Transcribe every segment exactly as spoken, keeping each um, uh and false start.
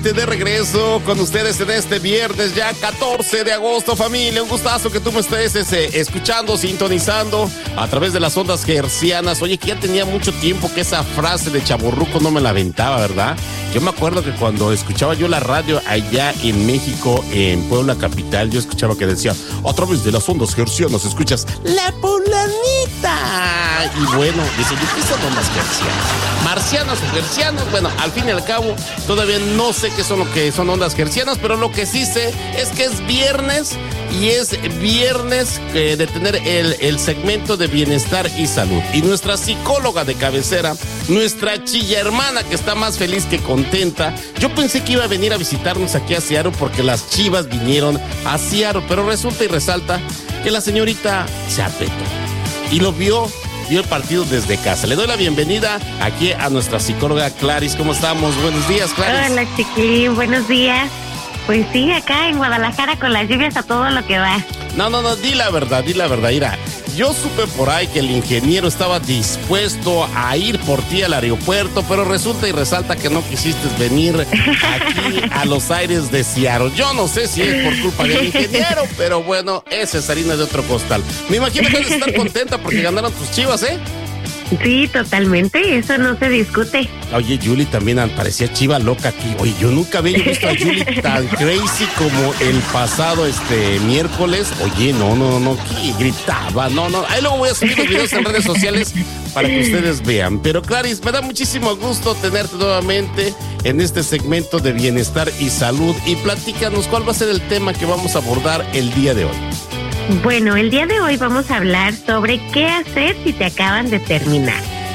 De regreso con ustedes en este viernes ya catorce de agosto, familia. Un gustazo que tú me estés eh, escuchando, sintonizando a través de las ondas hercianas. Oye, que ya tenía mucho tiempo que esa frase de chavorruco no me la aventaba, ¿verdad? Yo me acuerdo que cuando escuchaba yo la radio allá en México, en Puebla capital, yo escuchaba que decía, a través de las ondas hercianas escuchas La Poblanita. Y bueno, dice, ¿qué son ondas hercianas? ¿Marcianas o hercianas? Bueno, al fin y al cabo, todavía no sé qué son lo que son ondas hercianas, pero lo que sí sé es que es viernes y es viernes eh, de tener el, el segmento de bienestar y salud. Y nuestra psicóloga de cabecera, nuestra chilla hermana que está más feliz que contenta. Yo pensé que iba a venir a visitarnos aquí a Seattle porque las Chivas vinieron a Seattle, pero resulta y resalta que la señorita se apetó y lo vio. Vio el partido desde casa. Le doy la bienvenida aquí a nuestra psicóloga Claris. ¿Cómo estamos? Buenos días, Claris. Hola, chiquilín. Buenos días. Pues sí, acá en Guadalajara con las lluvias a todo lo que va. No, no, no, di la verdad, di la verdad. Mira, yo supe por ahí que el ingeniero estaba dispuesto a ir por ti al aeropuerto, pero resulta y resalta que no quisiste venir aquí a los aires de Seattle. Yo no sé si es por culpa del ingeniero, pero bueno, esa es harina de otro costal. Me imagino que debes estar contenta porque ganaron tus Chivas, ¿eh? Sí, totalmente, eso no se discute. Oye, Julie también parecía chiva loca aquí. Oye, yo nunca había visto a Julie tan crazy como el pasado este miércoles. Oye, no, no, no, que gritaba, no, no. Ahí luego voy a subir los videos en redes sociales para que ustedes vean. Pero Claris, me da muchísimo gusto tenerte nuevamente en este segmento de bienestar y salud. Y platícanos cuál va a ser el tema que vamos a abordar el día de hoy. Bueno, el día de hoy vamos a hablar sobre qué hacer si te acaban de terminar.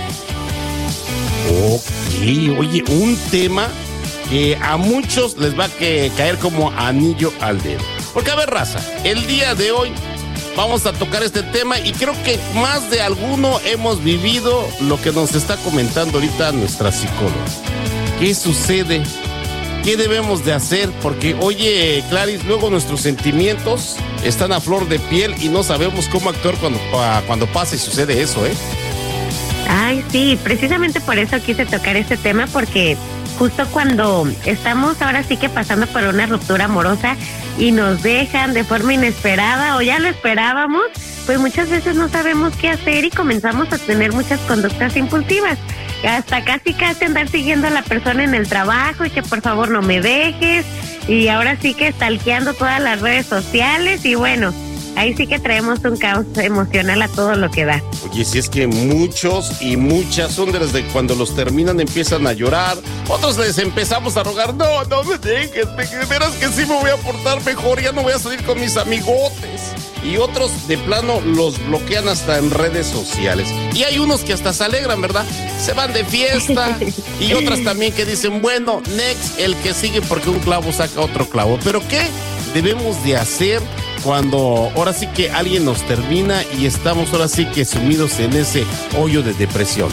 Ok, oye, un tema que a muchos les va a que, caer como anillo al dedo. Porque, a ver, raza, el día de hoy vamos a tocar este tema y creo que más de alguno hemos vivido lo que nos está comentando ahorita nuestra psicóloga. ¿Qué sucede? ¿Qué debemos de hacer? Porque, oye, Claris, luego nuestros sentimientos están a flor de piel y no sabemos cómo actuar cuando, cuando pasa y sucede eso, ¿eh? Ay, sí, precisamente por eso quise tocar este tema, porque justo cuando estamos ahora sí que pasando por una ruptura amorosa y nos dejan de forma inesperada o ya lo esperábamos, pues muchas veces no sabemos qué hacer y comenzamos a tener muchas conductas impulsivas. Hasta casi casi andar siguiendo a la persona en el trabajo y que por favor no me dejes, y ahora sí que stalkeando todas las redes sociales y bueno, ahí sí que traemos un caos emocional a todo lo que da. Oye, si es que muchos y muchas son desde cuando los terminan empiezan a llorar, otros les empezamos a rogar, no, no me dejes, de veras que sí me voy a portar mejor, ya no voy a salir con mis amigotes. Y otros de plano los bloquean hasta en redes sociales. Y hay unos que hasta se alegran, ¿verdad? Se van de fiesta. Y otras también que dicen, bueno, next, el que sigue porque un clavo saca otro clavo. Pero ¿qué debemos de hacer cuando ahora sí que alguien nos termina y estamos ahora sí que sumidos en ese hoyo de depresión?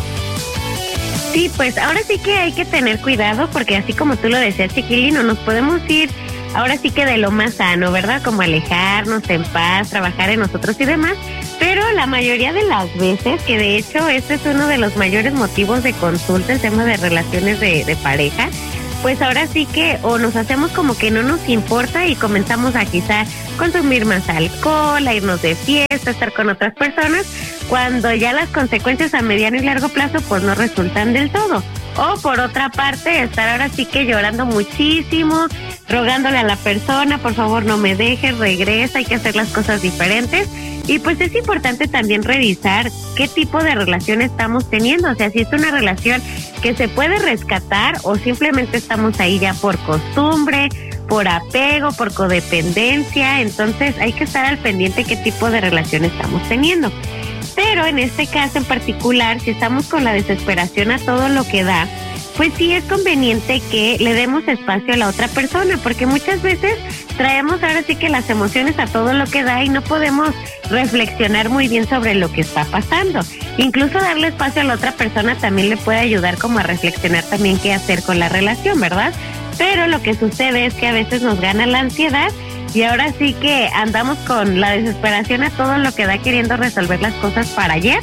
Sí, pues ahora sí que hay que tener cuidado porque así como tú lo decías, chiquilino, nos podemos ir ahora sí que de lo más sano, ¿verdad? Como alejarnos en paz, trabajar en nosotros y demás, pero la mayoría de las veces, que de hecho este es uno de los mayores motivos de consulta, el tema de relaciones de, de pareja, pues ahora sí que o nos hacemos como que no nos importa y comenzamos a quizá consumir más alcohol, a irnos de fiesta, estar con otras personas, cuando ya las consecuencias a mediano y largo plazo pues no resultan del todo. O por otra parte, estar ahora sí que llorando muchísimo, rogándole a la persona, por favor no me dejes, regresa, hay que hacer las cosas diferentes. Y pues es importante también revisar qué tipo de relación estamos teniendo, o sea, si es una relación que se puede rescatar o simplemente estamos ahí ya por costumbre, por apego, por codependencia. Entonces hay que estar al pendiente qué tipo de relación estamos teniendo. Pero en este caso en particular, si estamos con la desesperación a todo lo que da, pues sí es conveniente que le demos espacio a la otra persona, porque muchas veces traemos ahora sí que las emociones a todo lo que da y no podemos reflexionar muy bien sobre lo que está pasando. Incluso darle espacio a la otra persona también le puede ayudar como a reflexionar también qué hacer con la relación, ¿verdad? Pero lo que sucede es que a veces nos gana la ansiedad y ahora sí que andamos con la desesperación a todo lo que da queriendo resolver las cosas para ayer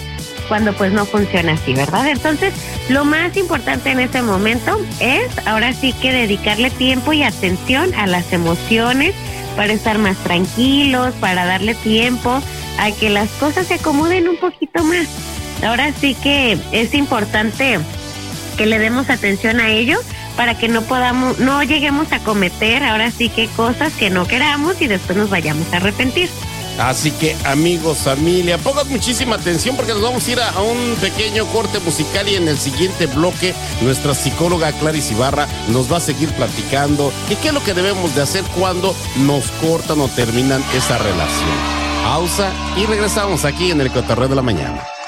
cuando pues no funciona así, ¿verdad? Entonces, lo más importante en ese momento es ahora sí que dedicarle tiempo y atención a las emociones para estar más tranquilos, para darle tiempo a que las cosas se acomoden un poquito más. Ahora sí que es importante que le demos atención a ello para que no podamos, no lleguemos a cometer ahora sí que cosas que no queramos y después nos vayamos a arrepentir. Así que, amigos, familia, pongan muchísima atención porque nos vamos a ir a, a un pequeño corte musical y en el siguiente bloque nuestra psicóloga Clarice Ibarra nos va a seguir platicando que qué es lo que debemos de hacer cuando nos cortan o terminan esa relación. Pausa y regresamos aquí en el Cotorreo de la Mañana.